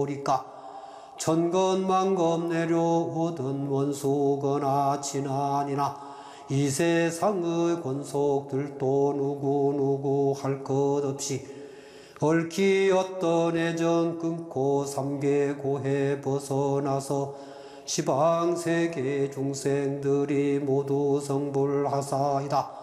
오리까 천건만검 내려오던 원수거나 지난이나 이 세상의 권속들도 누구누구 할 것 없이 얽히 어떤 애정 끊고 삼계고해 벗어나서 시방세계 중생들이 모두 성불하사이다.